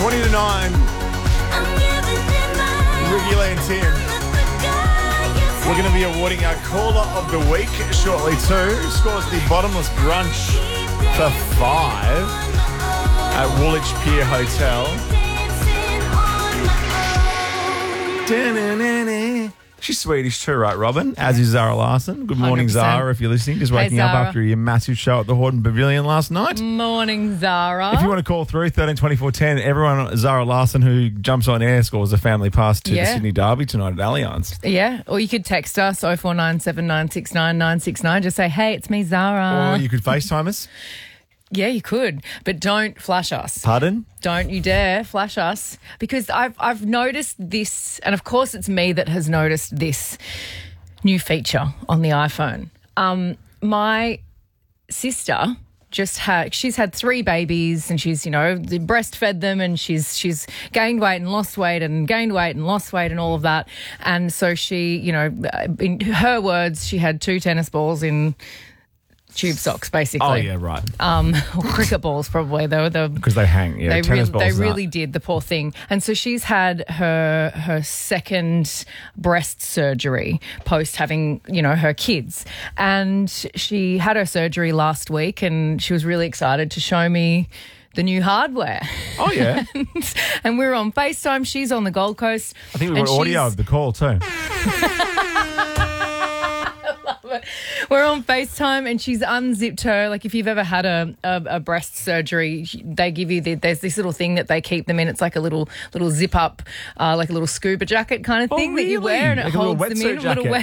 20 to 9. Ricky Lee and Tim. We're going to be awarding our caller of the week shortly too. Scores the bottomless brunch for 5 at Woolwich Pier Hotel. She's Swedish too, right, Robin? As is Zara Larson. Good morning, 100%. Zara, if you're listening. Just waking up Zara. after your massive show at the Horton Pavilion last night. Morning, Zara. If you want to call through, 13 24 10, everyone, Zara Larson, who jumps on air, scores a family pass to the Sydney Derby tonight at Allianz. Yeah, or you could text us 0497969969. Just say, hey, it's me, Zara. Or you could FaceTime us. Yeah, you could, but don't flash us. Pardon? Don't you dare flash us, because I've noticed this, and of course it's me that has noticed this new feature on the iPhone. My sister she's had 3 babies, and she's, breastfed them, and she's gained weight and lost weight and gained weight and lost weight and all of that. And so she, in her words, she had 2 tennis balls in tube socks, basically. Oh, yeah, right. Or cricket balls, probably. Because they hang, yeah. Tennis balls. They really did, the poor thing. And so she's had her second breast surgery post having, her kids. And she had her surgery last week, and she was really excited to show me the new hardware. Oh, yeah. and we're on FaceTime. She's on the Gold Coast. I think we've got audio of the call too. We're on FaceTime, and she's unzipped her. Like, if you've ever had a breast surgery, they give you there's this little thing that they keep them in. It's like a little zip up, like a little scuba jacket kind of thing that you wear, and it like holds a them little in.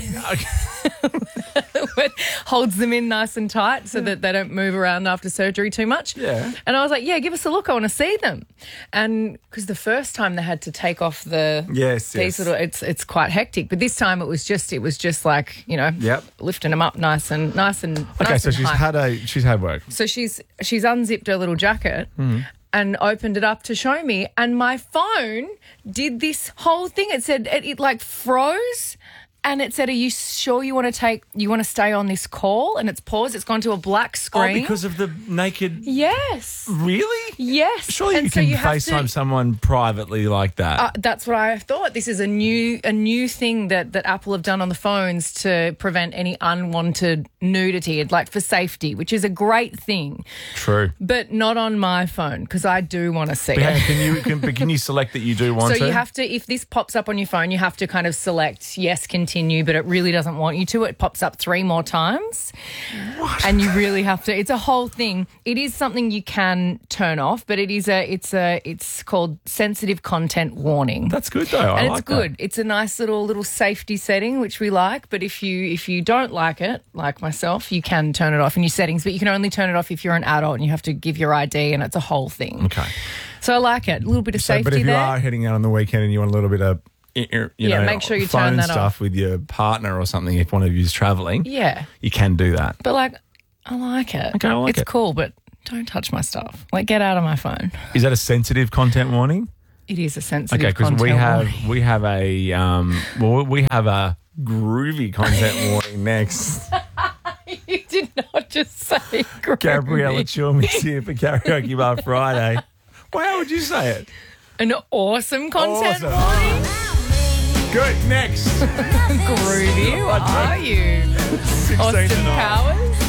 Holds them in nice and tight so that they don't move around after surgery too much. Yeah. And I was like, yeah, give us a look. I want to see them. And because the first time they had to take off these little, it's quite hectic. But this time it was just like, lifting them up nice and Okay, so she's had work. So she's unzipped her little jacket and opened it up to show me, and my phone did this whole thing. It said it like froze. And it said, are you sure you want to stay on this call? And it's paused. It's gone to a black screen. Oh, because of the naked... Yes. Really? Yes. Surely you can FaceTime someone privately like that. That's what I thought. This is a new thing that Apple have done on the phones to prevent any unwanted nudity, like for safety, which is a great thing. True. But not on my phone, because I do want to see it. Can you select that you do want to? So you have to, if this pops up on your phone, you have to kind of select yes, continue, but it really doesn't want you to. It pops up 3 more times. What? And you really have to. It's a whole thing. It is something you can turn off, but it's called sensitive content warning. That's good though. And it's good. That. It's a nice little safety setting, which we like. But if you don't like it, like myself, you can turn it off in your settings, but you can only turn it off if you're an adult and you have to give your ID, and it's a whole thing. Okay. So I like it. A little bit of safety there. But if you are heading out on the weekend and you want a little bit of make sure you phone turn that stuff off with your partner or something, if one of you is travelling, you can do that. But I like it. Okay, I like it. It's cool, but don't touch my stuff. Get out of my phone. Is that a sensitive content warning? It is a sensitive content warning. Okay, because we have a groovy content warning next. You did not just say groovy. Gabriella Chilmy's here for Karaoke Bar Friday. Well, how would you say it? An awesome content warning. Good, next. Groovy, what are you? Austin Powers?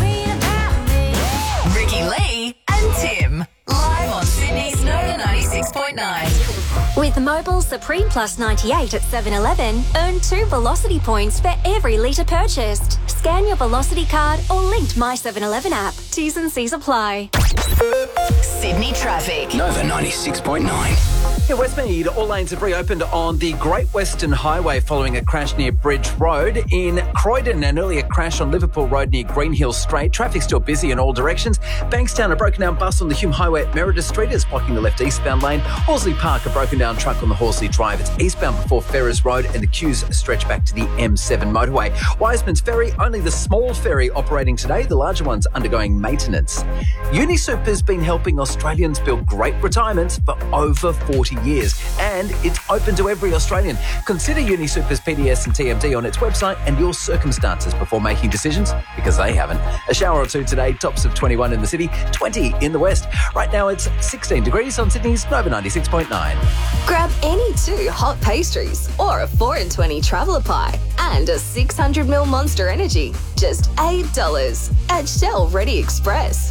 Ricky Lee and Tim. Live on Sydney's Nova 96.9. With Mobile Supreme Plus 98 at 7-Eleven, earn 2 Velocity points for every litre purchased. Scan your Velocity card or linked My 7-Eleven app. T's and C's apply. Sydney traffic. Nova 96.9. In Westmead, all lanes have reopened on the Great Western Highway following a crash near Bridge Road. In Croydon, an earlier crash on Liverpool Road near Green Hill Straight. Traffic still busy in all directions. Bankstown, a broken down bus on the Hume Highway at Meredith Street is blocking the left eastbound lane. Horsley Park, a broken down truck on the Horsley Drive. It's eastbound before Ferrers Road, and the queues stretch back to the M7 motorway. Wiseman's Ferry, only the small ferry operating today. The larger one's undergoing maintenance. UniSuper's been helping Australians build great retirements for over 40 years. And and it's open to every Australian. Consider UniSuper's PDS and TMD on its website and your circumstances before making decisions, because they haven't. A shower or two today, tops of 21 in the city, 20 in the west. Right now it's 16 degrees on Sydney's Nova 96.9. Grab any 2 hot pastries or a 4 in 20 traveller pie and a 600ml Monster Energy. Just $8 at Shell Ready Express.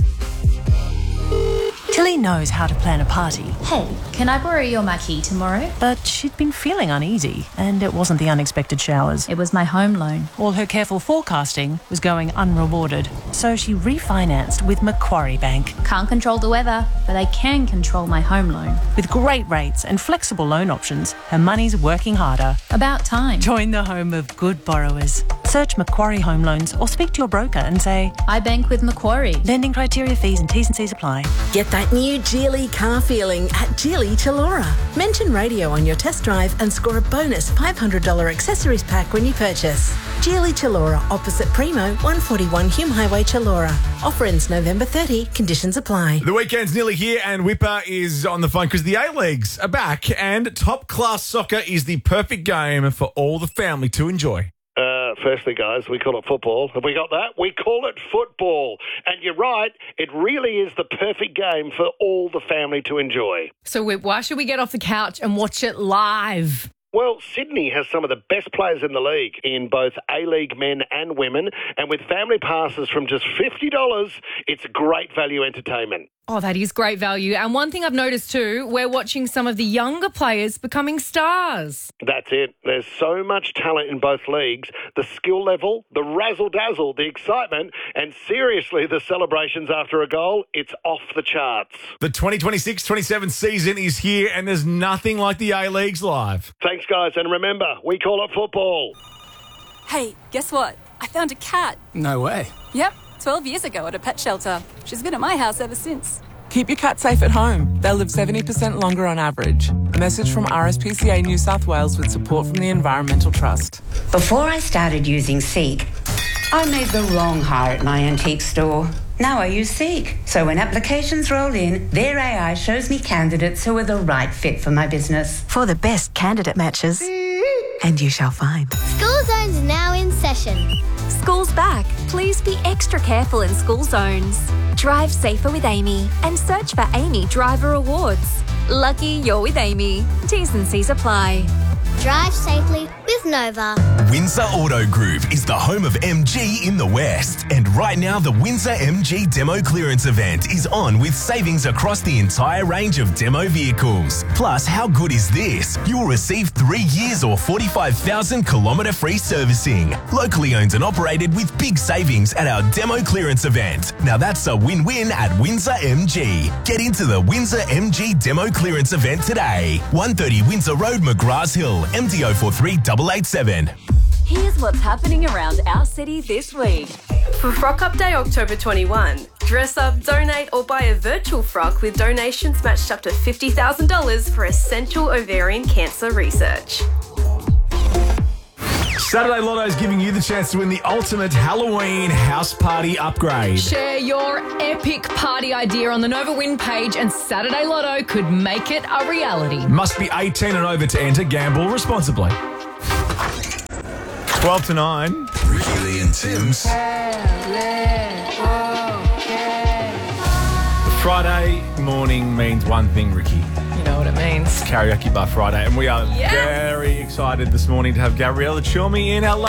Tilly knows how to plan a party. Hey, can I borrow your marquee tomorrow? But she'd been feeling uneasy, and it wasn't the unexpected showers. It was my home loan. All her careful forecasting was going unrewarded, so she refinanced with Macquarie Bank. Can't control the weather, but I can control my home loan. With great rates and flexible loan options, her money's working harder. About time. Join the home of good borrowers. Search Macquarie Home Loans or speak to your broker and say, I bank with Macquarie. lending criteria, fees and T's and C's apply. Get that new Geely car feeling at Geely Chilora. Mention radio on your test drive and score a bonus $500 accessories pack when you purchase. Geely Chilora, opposite Primo, 141 Hume Highway, Chilora. Offer ends November 30. Conditions apply. The weekend's nearly here and Whipper is on the phone because the A-Leagues are back and top-class soccer is the perfect game for all the family to enjoy. Firstly, guys, we call it football. Have we got that? We call it football. And you're right, it really is the perfect game for all the family to enjoy. So, Whip, why should we get off the couch and watch it live? Well, Sydney has some of the best players in the league in both A-League men and women. And with family passes from just $50, it's great value entertainment. Oh, that is great value. And one thing I've noticed too, we're watching some of the younger players becoming stars. That's it. There's so much talent in both leagues. The skill level, the razzle-dazzle, the excitement, and seriously, the celebrations after a goal, it's off the charts. The 2026-27 season is here and there's nothing like the A-Leagues live. Thanks, guys. And remember, we call it football. Hey, guess what? I found a cat. No way. Yep, 12 years ago at a pet shelter. She's been at my house ever since. Keep your cat safe at home. They'll live 70% longer on average. A message from RSPCA New South Wales with support from the Environmental Trust. Before I started using Seek, I made the wrong hire at my antique store. Now I use Seek. So when applications roll in, their AI shows me candidates who are the right fit for my business. For the best candidate matches, and you shall find. School Zone's now in session. School's back. Please be extra careful in school zones. Drive safer with Amy and search for Amy Driver Awards. Lucky you're with Amy. T's and C's apply. Drive safely with Nova. Windsor Auto Group is the home of MG in the West. And right now, the Windsor MG Demo Clearance event is on with savings across the entire range of demo vehicles. Plus, how good is this? You'll receive 3 years or 45,000 kilometre free servicing. Locally owned and operated with big savings at our Demo Clearance event. Now that's a win-win at Windsor MG. Get into the Windsor MG Demo Clearance event today. 130 Windsor Road, McGrath Hill. MDO 43887. Here's what's happening around our city this week. For Frock Up Day October 21, dress up, donate or buy a virtual frock with donations matched up to $50,000 for essential ovarian cancer research. Saturday Lotto is giving you the chance to win the ultimate Halloween house party upgrade. Share your epic party idea on the Nova Win page and Saturday Lotto could make it a reality. Must be 18 and over to enter. Gamble responsibly. 12 to 9. Ricky Lee and Tim's. Friday morning means one thing, Ricky. You know what it means. Karaoke Bar Friday. And we are very excited this morning to have Gabriella Chilmi in. Hello.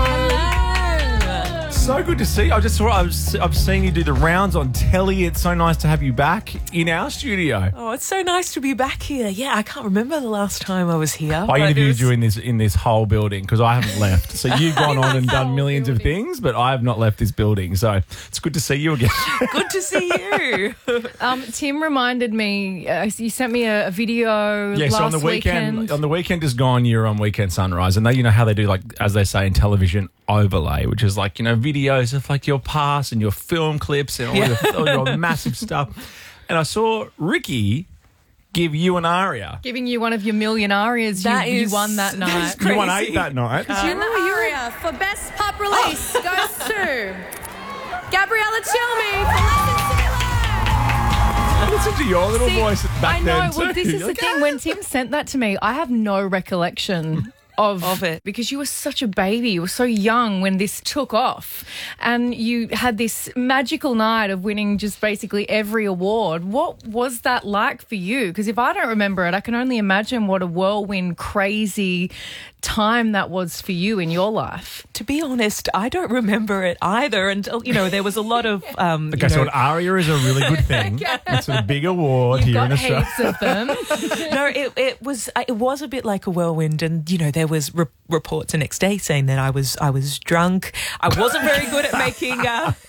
So good to see you. I've seen you do the rounds on telly. It's so nice to have you back in our studio. Oh, it's so nice to be back here. Yeah, I can't remember the last time I was here. I interviewed you in this whole building because I haven't left. So you've gone on and done millions of things, but I have not left this building. So it's good to see you again. Good to see you. Tim reminded me, you sent me a video last so on the weekend. On the weekend just gone, you're on Weekend Sunrise, and they, you know how they do, like, as they say in television, overlay, which is like, you know, videos of like your past and your film clips and all your massive stuff. And I saw Ricky give you an aria. Giving you one of your million arias. You won that night. You won 8 that night. And the aria for Best Pop Release goes to Gabriella Chilmi for Listen to Me Live. Listen to your little voice back I know. then too. Well, this is You're the thing. When Tim sent that to me, I have no recollection of it because you were such a baby. You were so young when this took off, and you had this magical night of winning just basically every award. What was that like for you? Because if I don't remember it, I can only imagine what a whirlwind, crazy time that was for you in your life. To be honest, I don't remember it either. And, there was a lot of... Okay, so an ARIA is a really good thing. It's a big award here in Australia. Heaps of them. No, it was a bit like a whirlwind, and there was reports the next day saying that I was drunk. I wasn't very good at making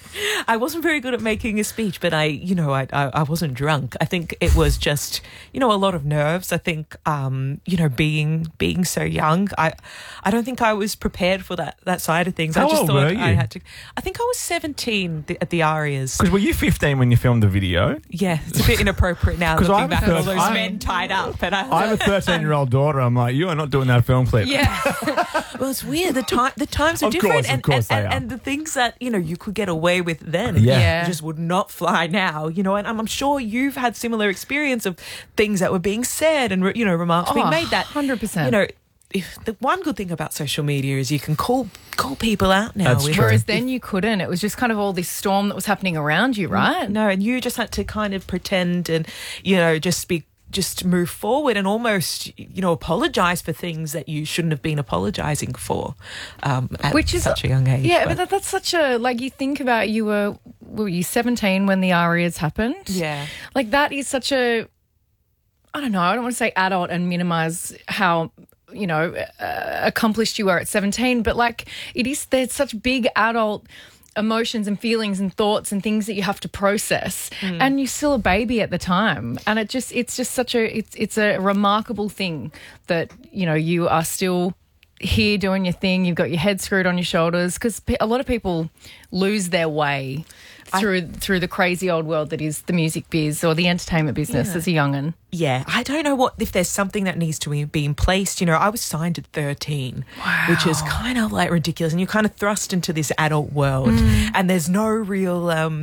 a speech, but I wasn't drunk. I think it was just a lot of nerves. I think being so young, I don't think I was prepared for that side of things. How I just old thought were you? I had to. I think I was 17 at the ARIAs. Because were you 15 when you filmed the video? Yeah, it's a bit inappropriate now looking back at all those I'm- men tied up. And I have a 13-year-old daughter. I'm like, you are not doing that film clip. Yeah. Well, it's weird. The times are Of different, course they are. and the things that you could get away with then, Yeah. just would not fly now. And I'm sure you've had similar experience of things that were being said and remarks being made that 100%. If the one good thing about social media is you can call people out now. That's true. Whereas then you couldn't. It was just kind of all this storm that was happening around you, right? No, and you just had to kind of pretend and just move forward and almost, apologise for things that you shouldn't have been apologising for at such a young age. Yeah, but that's such a, you think about were you 17 when the ARIAs happened? Yeah. That is such a, I don't know, I don't want to say adult and minimise how, accomplished you were at 17, but there's such big adult emotions and feelings and thoughts and things that you have to process, and you're still a baby at the time, and it's just such it's a remarkable thing that you are still here doing your thing. You've got your head screwed on your shoulders, because a lot of people lose their way through the crazy old world that is the music biz or the entertainment business as a young'un. Yeah, I don't know if there's something that needs to be in place. I was signed at 13, which is kind of ridiculous, and you're kind of thrust into this adult world, and there's no real.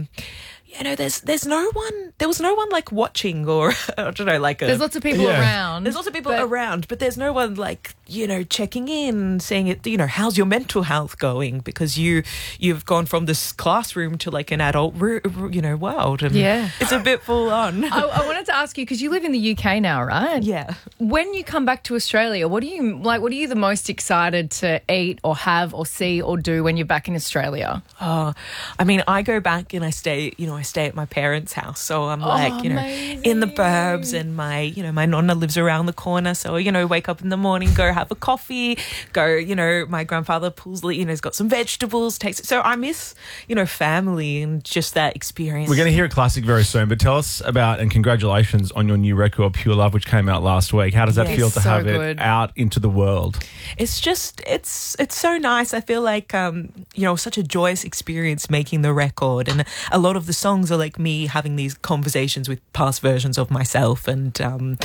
There's no one. There was no one watching, or I don't know, there's lots of people around. There's lots of people around, but there's no one checking in, saying it. How's your mental health going? Because you've gone from this classroom to an adult, world, and it's a bit full on. I wanted to ask you, because you live in the UK now, right? Yeah. When you come back to Australia, what are you the most excited to eat or have or see or do when you're back in Australia? Oh, I mean, I go back and I stay at my parents' house, so I'm in the burbs, and my nonna lives around the corner, so wake up in the morning, go have a coffee, my grandfather pulls, has got some vegetables, takes it. So I miss family and just that experience. We're going to hear a classic very soon, but tell us about, and congratulations on your new record, Pure Love, which came out last week. How does that feel to have it out into the world? It's just, it's so nice. I feel like, such a joyous experience making the record, and a lot of the songs are me having these conversations with past versions of myself, and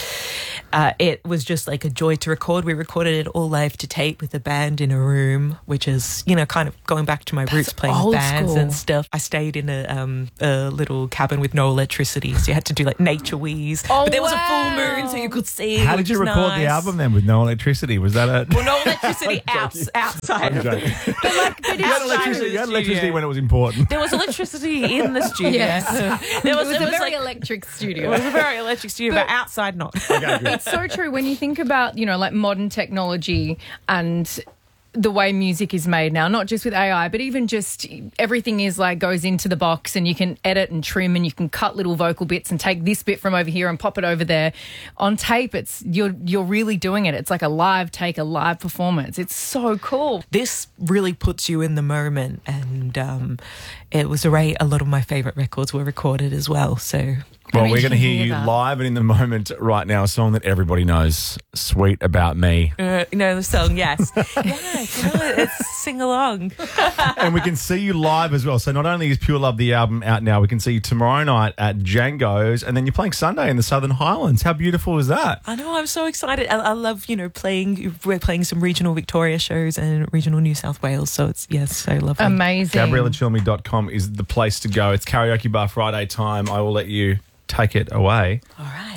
it was just a joy to record. We recorded it all live to tape with a band in a room, which is kind of going back to my roots, playing with bands and stuff. I stayed in a little cabin with no electricity, so you had to do nature wheeze, but there was a full moon, so you could see. How did you record the album then with no electricity? Was that it? Well, no electricity outside. I'm joking. You had electricity when it was important. There was electricity in the studio. Yes. It was a very electric studio. It was a very electric studio, but outside not. It's so true when you think about, modern technology and the way music is made now, not just with AI, but even just everything is goes into the box, and you can edit and trim, and you can cut little vocal bits and take this bit from over here and pop it over there. On tape, you're really doing it. It's like a live take, a live performance. It's so cool. This really puts you in the moment, and it was a lot of my favourite records were recorded as well. So. Well, we're going to hear you live and in the moment right now, a song that everybody knows, Sweet About Me. The song, yes. It's sing along. And we can see you live as well. So not only is Pure Love the album out now, we can see you tomorrow night at Django's, and then you're playing Sunday in the Southern Highlands. How beautiful is that? I know, I'm so excited. I love, we're playing some regional Victoria shows and regional New South Wales, so it's so lovely. Amazing. GabriellaChilmi.com is the place to go. It's Karaoke Bar Friday time. I will let you take it away. All right.